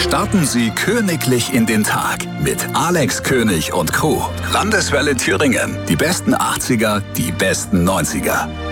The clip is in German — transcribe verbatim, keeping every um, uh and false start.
Starten Sie königlich in den Tag mit Alex König und Crew. Landeswelle Thüringen. Die besten achtziger, die besten neunziger.